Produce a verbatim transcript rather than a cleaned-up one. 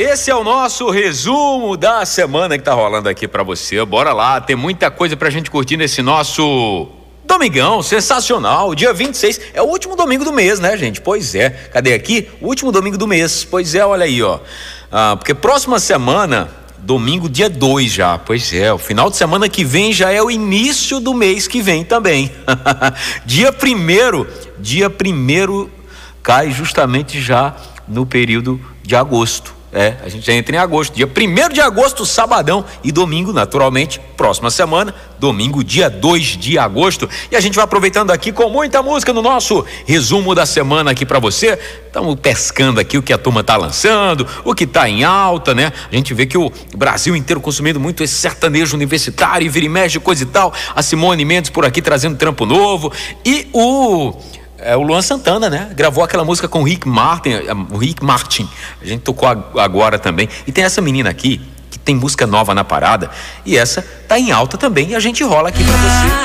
Esse é o nosso resumo da semana que tá rolando aqui pra você. Bora lá, tem muita coisa pra gente curtir nesse nosso domingão sensacional. Dia vinte e seis é o último domingo do mês, né, gente? Pois é. Cadê aqui? O último domingo do mês. Pois é, olha aí, ó. Ah, porque próxima semana, domingo dia dois já. Pois é, o final de semana que vem já é o início do mês que vem também. Dia primeiro, dia primeiro cai justamente já no período de agosto. É, a gente já entra em agosto, dia primeiro de agosto, sabadão, e domingo, naturalmente, próxima semana, domingo, dia dois de agosto. E a gente vai aproveitando aqui com muita música no nosso resumo da semana aqui pra você. Estamos pescando aqui o que a turma tá lançando, o que tá em alta, né? A gente vê que o Brasil inteiro consumindo muito esse sertanejo universitário, e vira e mexe, coisa e tal. A Simone Mendes por aqui trazendo trampo novo. E o... É o Luan Santana, né? Gravou aquela música com o Rick Martin, o Rick Martin. A gente tocou agora também. E tem essa menina aqui, que tem música nova na parada, e essa tá em alta também, e a gente rola aqui pra você.